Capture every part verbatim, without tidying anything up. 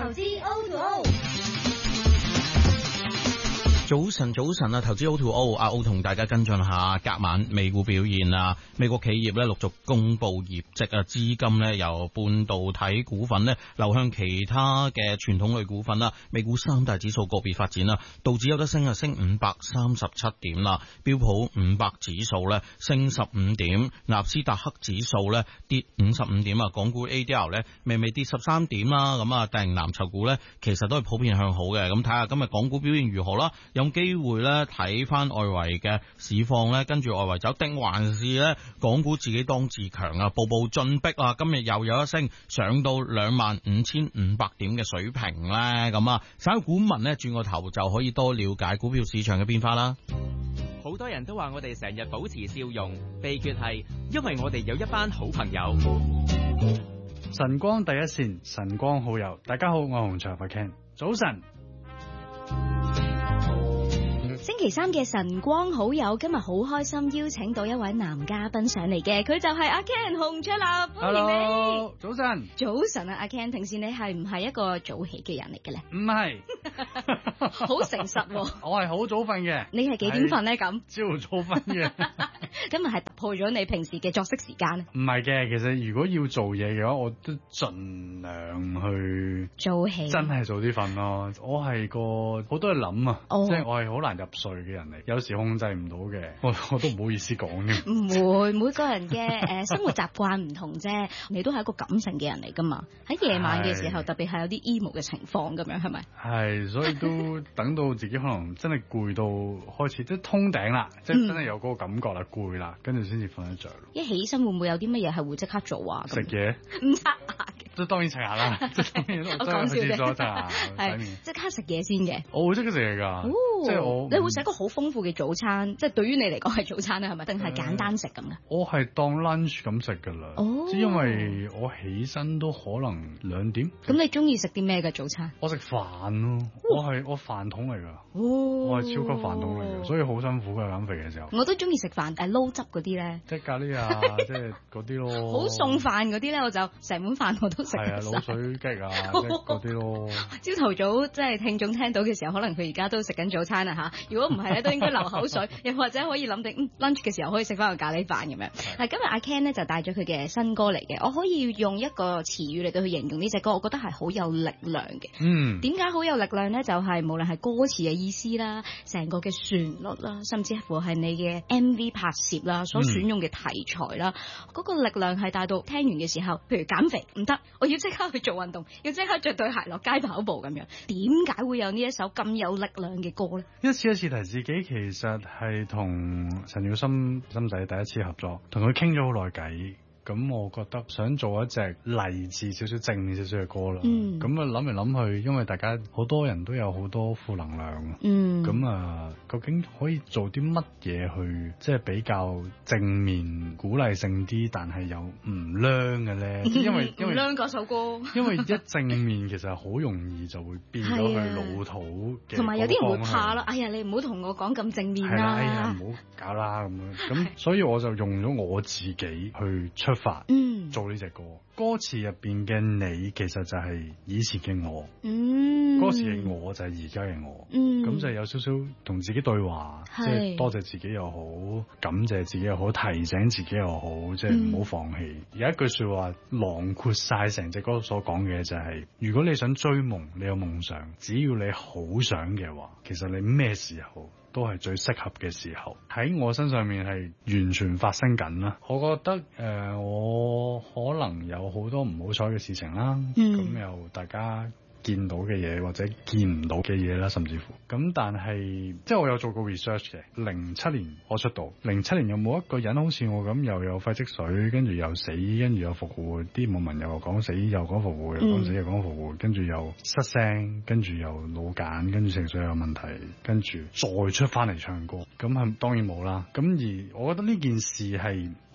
投資 O to O。 早晨，早晨啊！投資 O to O， 阿 O 同大家跟進下隔晚美股表現啊！美國企業咧陸續公布業績啊，資金咧由半導體股份咧流向其他嘅傳統類股份啦。美股三大指數個別發展啦，道指有得升啊，升五百三十七點啦，標普五百指數咧升十五點，納斯達克指數咧跌五十五點啊，港股 A D R 咧微微跌十三點啦。咁啊，大型藍籌股咧其實都係普遍向好嘅。咁睇下今日港股表現如何啦。有機會咧睇翻外圍嘅市況咧，跟住外圍走，定還是咧港股自己當自強啊，步步進逼啊！今日又有一升，上到兩萬五千五百點嘅水平咧，咁啊，稍股民咧轉個頭就可以多了解股票市場嘅變化啦。 好多人都話我哋成日保持笑容，秘訣係因為我哋有一班好朋友。 晨光第一線，晨光好友，大家好，我係洪長發 Ken， 早晨。 星期三嘅晨光好友，今日好開心邀請到一位男嘉賓上嚟嘅，佢就係阿 Ken 洪卓立，歡迎你。 Hello， 早晨。 早晨啊，阿 Ken， 平時你係唔係一個早起嘅人嚟嘅咧？ 唔係， 好誠實喎。 我係好早瞓嘅。 你係幾點瞓咧？咁朝早瞓嘅。 今日係突破咗你平時嘅作息時間。 唔係嘅，其實如果要做嘢嘅話，我都盡量去早起， 真係早啲瞓咯。我係個好多嘢諗啊， 哦、 即係我係好難入睡嘅人嚟，有時控制唔到嘅，我我都唔好意思講嘅。 唔會，每個人嘅誒生活習慣唔同啫。你都係一個感性嘅人嚟噶嘛？喺夜晚嘅時候，特別係有啲 emo 嘅情況咁樣，係咪？ 係，所以都等到自己可能真係攰到開始，即係通頂啦，即係真係有嗰個感覺啦，攰啦，跟住先至瞓得着。 一起身會唔會有啲乜嘢係會即刻做啊？ 食嘢？ 唔刷牙嘅。 都當然刷牙啦，即係當然都我講笑啫。 係即刻食嘢先嘅。 我會即刻食嘢㗎，哦、即係我。 你會食一個好豐富嘅早餐，即係對於你嚟講係早餐啦，係咪？定係簡單食咁嘅？ 我係當 lunch 咁食㗎啦。哦。只因為我起身都可能兩點。 咁你中意食啲咩嘅早餐？ 我食飯咯，我係我飯桶嚟㗎。哦。我係超級飯桶嚟㗎，所以好辛苦㗎減肥嘅時候。 我都中意食飯，誒撈汁嗰啲咧。 即係咖喱啊，即係嗰啲咯。 好餸飯嗰啲咧，我就成碗飯我都食。 係啊，滷水雞啊，嗰啲咯。朝頭早即係聽眾聽到嘅時候，可能佢而家都食緊早餐啦嚇。如果唔係咧，都應該流口水，又或者可以諗定 lunch 嘅時候可以食翻個咖喱飯咁樣。嗱，今日阿 Ken 咧就帶咗佢嘅新歌嚟嘅，我可以用一個詞語嚟到去形容呢隻歌，我覺得係好有力量嘅。嗯，點解好有力量咧？就係、是、無論係歌詞嘅意思啦，成個嘅旋律啦，甚至乎係你嘅 M V 拍攝啦，所選用嘅題材啦，嗰、嗯、個力量係帶到聽完嘅時候，譬如減肥唔得，我要即刻去做運動，要即刻着對鞋落街跑步咁樣。點解會有呢一首咁有力量嘅歌咧？ 一次一次提自己，其實係同陳耀森森仔第一次合作，同佢傾咗好耐偈。咁我覺得想做一隻勵志少少正面少少嘅歌啦。嗯。咁啊諗嚟諗去，因為大家好多人都有好多負能量。嗯。咁啊，究竟可以做啲乜嘢去即係比較正面、鼓勵性啲，但係又唔娘嘅咧？因為因為唔娘嗰首歌。 因為一正面其實好容易就會變咗去老土嘅。 同埋有啲人會怕咯。哎呀，你唔好同我講咁正面啦。 哎呀，唔好搞啦咁樣。咁所以我就用咗我自己去出發，嗯，做呢隻歌，歌詞入邊嘅你其實就係以前嘅我，嗯，歌詞嘅我就係而家嘅我，嗯，咁就有少少同自己對話，即係多謝自己又好，感謝自己又好，提醒自己又好，即係唔好放棄。嗯、有一句說話囊括晒成隻歌所講嘅就係、是，如果你想追夢，你有夢想，只要你好想嘅話，其實你咩時候都係最適合嘅時候。喺我身上面係完全發生緊啦。我覺得誒、呃，我可能有好多唔好彩嘅事情啦，咁、嗯、又大家見到嘅嘢或者見唔到嘅嘢啦，甚至乎咁，但係即係我有做過 research 嘅。零七年我出道，零七年有冇一個人好似我咁又有肺積水，跟住又死，跟住又復活，啲網民又講死又講復活，又講死又講復活，跟住又失聲，跟住又腦癇，跟住情緒有問題，跟住再出翻嚟唱歌，咁係當然冇啦。咁而我覺得呢件事係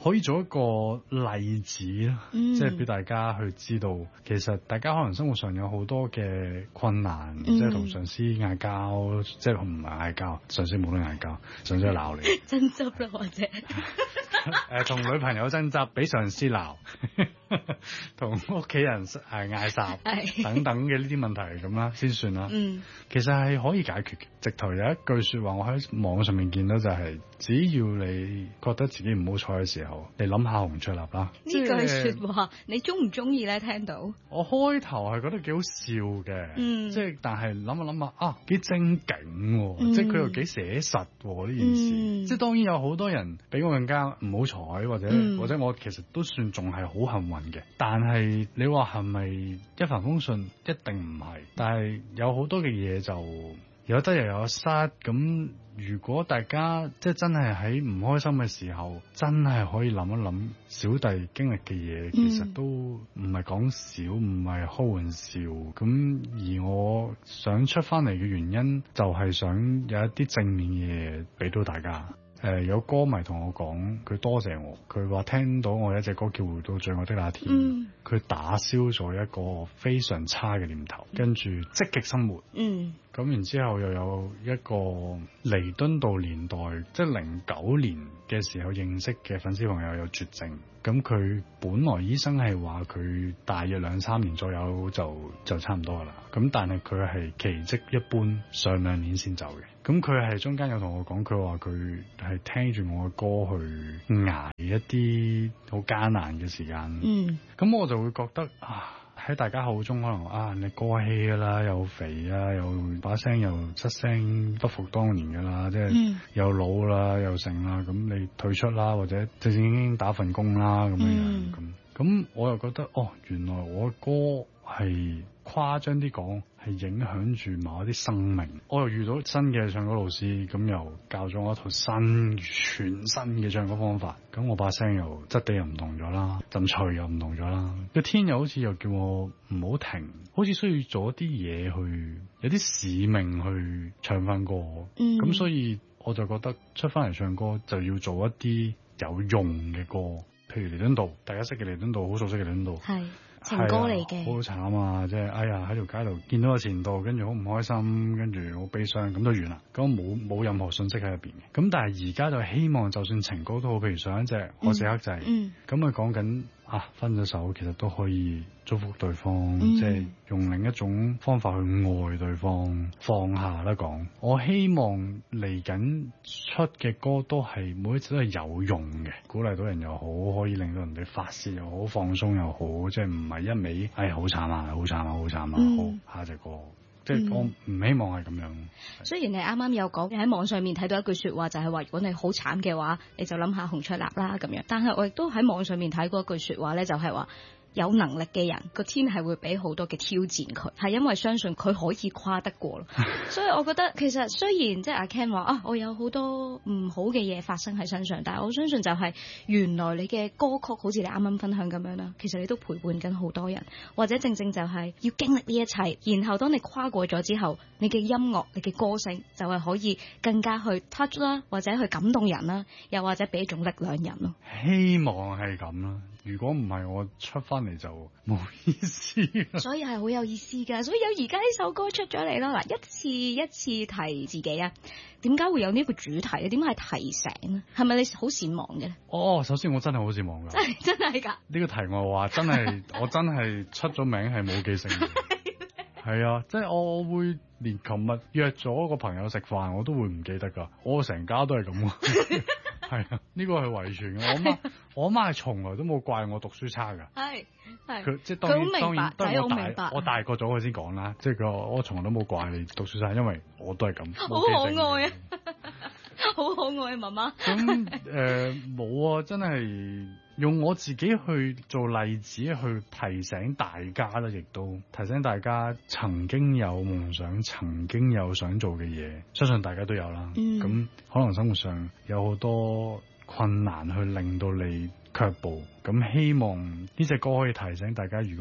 可以做一個例子啦， 嗯、 即係俾大家去知道，其實大家可能生活上有好多嘅困難， 嗯、 即係同上司嗌交，即係唔係嗌交，上司冇得嗌交，上司係鬧你， 爭執啦或者。 誒同、呃、女朋友爭執，俾上司鬧，同屋企人誒嗌霎等等嘅呢啲問題咁啦，先算啦。嗯，其實係可以解決嘅。直頭有一句説話，我喺網上面見到就係、是，只要你覺得自己唔好彩嘅時候，你諗下洪卓立啦。呢句説話你中唔中意咧？聽到我開頭係覺得幾好笑嘅，嗯，即係但係諗下諗下啊，幾精警喎，嗯、即係佢又幾寫實喎呢件事。嗯、即係當然有好多人比我更加唔好彩，或者、嗯、或者我其實都算仲係好幸運嘅。但係你話係咪一帆風順？一定唔係。但係有好多嘅嘢就有得又有失。咁如果大家即係真係喺唔開心嘅時候，真係可以諗一諗小弟經歷嘅嘢，其實都唔係講笑，唔係開玩笑。咁而我想出翻嚟嘅原因，就係想有一啲正面嘅嘢俾到大家。誒、呃、有歌迷同我講，佢多謝我，佢話聽到我有一隻歌叫《回到最愛的那天》，佢、嗯、打消咗一個非常差嘅念頭，跟住積極生活。嗯，咁然之後又有一個彌敦道年代，即係零九年嘅時候認識嘅粉絲朋友有絕症，咁佢本來醫生係話佢大約兩三年左右就就差唔多噶啦，咁但係佢係奇蹟一般上兩年先走嘅。咁佢係中間有同我講，佢話佢係聽住我嘅歌去捱一啲好艱難嘅時間。嗯，咁我就會覺得啊，喺大家口中可能啊，你過氣㗎啦，又肥啊，又把聲又失聲不復當年㗎啦，即係又老啦，又成啦，咁你退出啦，或者正正經經打份工啦，咁樣樣咁。咁我又覺得哦，原來我嘅歌係誇張啲講，係影響住某一啲生命。我又遇到新嘅唱歌老師，咁又教咗我一套新全新嘅唱歌方法。咁我把聲又質地又唔同咗啦，陣脆又唔同咗啦。個天又好似又叫我唔好停，好似需要做一啲嘢去，有啲使命去唱翻歌。嗯，咁所以我就覺得出翻嚟唱歌就要做一啲有用嘅歌。譬如彌敦道，大家識嘅彌敦道，好熟悉嘅彌敦道，係情歌嚟嘅，好慘啊！即係哎呀，喺條街度見到個前度，跟住好唔開心，跟住好悲傷，咁都完啦。咁冇冇任何信息喺入邊嘅。咁但係而家就希望，就算情歌都好，譬如上一隻我是黑仔，咁啊講緊啊分咗手，其實都可以祝福對方，嗯、即係用另一種方法去愛對方，放下啦講。我希望嚟緊出嘅歌都係每一次都係有用嘅，鼓勵到人又好，可以令到人哋發泄又好，放鬆又好，即係唔係一味唉好慘啊，好慘啊，好慘啊，嗯、好下隻歌。即係我唔希望係咁樣。 雖然你啱啱有講喺網上面睇到一句説話，就係話如果你好慘嘅話，你就諗下洪卓立啦咁樣。但係我亦都喺網上面睇過一句説話咧，就係話有能力嘅人個天係會俾好多嘅挑戰佢，係因為相信佢可以跨得過咯。所以我覺得其實雖然即係阿 Ken 話啊，我有好多唔好嘅嘢發生喺身上，但係我相信就係原來你嘅歌曲好似你啱啱分享咁樣啦，其實你都陪伴緊好多人，或者正正就係要經歷呢一切，然後當你跨過咗之後，你嘅音樂、你嘅歌聲就係可以更加去 touch 啦，或者去感動人啦，又或者俾一種力量人咯。 希望係咁啦。如果唔係我出翻嚟就冇意思， 所以係好有意思㗎，所以有而家呢首歌出咗嚟咯。嗱，一次一次提自己啊，點解會有呢個主題咧？點解係提醒咧？係咪你好善忘嘅咧？ 哦，首先我真係好善忘㗎， 真係真係㗎。 呢個題外話真係我真係出咗名係冇記性嘅，係啊，即係我會連琴日約咗個朋友食飯我都會唔記得㗎，我成家都係咁㗎。係啊，呢個係遺傳嘅。我媽，我阿媽係從來都冇怪我讀書差㗎。係係，佢即係當然當然當然我大我大個咗佢先講啦。即係佢我從來都冇怪你讀書差，因為我都係咁。 好可愛啊！好可愛啊，媽媽。咁誒冇啊，真係用我自己去做例子去提醒大家啦，亦都提醒大家曾經有夢想，曾經有想做嘅嘢，相信大家都有啦。咁、嗯、可能生活上有好多困難去令到你卻步，咁希望呢隻歌可以提醒大家，如果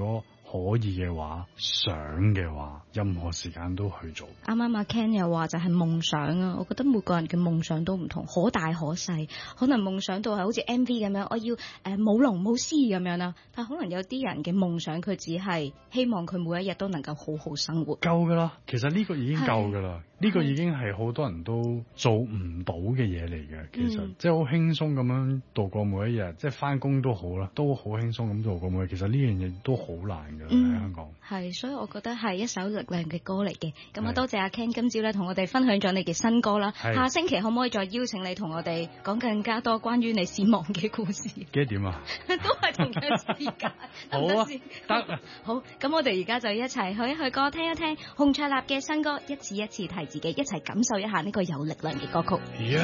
可以嘅話，想嘅話，任何時間都去做。 啱啱阿 Ken 又話就係夢想啊，我覺得每個人嘅夢想都唔同，可大可細。可能夢想到係好似 M V 咁樣，我要誒舞龍舞獅咁樣啦。但可能有啲人嘅夢想，佢只係希望佢每一日都能夠好好生活。 夠噶啦，其實呢個已經夠噶啦，呢個已經係好多人都做唔到嘅嘢嚟嘅。其實、嗯、即係好輕鬆咁樣度過每一日，即係翻工都好啦，都好輕鬆咁度過每一日。其實呢樣嘢都好難噶喺、嗯、香港。係， 所以我覺得係一首力量嘅歌嚟嘅。咁啊，多謝阿 Ken 今朝咧同我哋分享咗你嘅新歌啦。下星期可唔可以再邀請你同我哋講更加多關於你善忘嘅故事？ 幾多點啊？ 都係同一時間。 好啊，得啊。 好，咁我哋而家就一齊去一去歌，聽一聽洪卓立嘅新歌《一次一次提自己》，一齊感受一下呢個有力量嘅歌曲。 一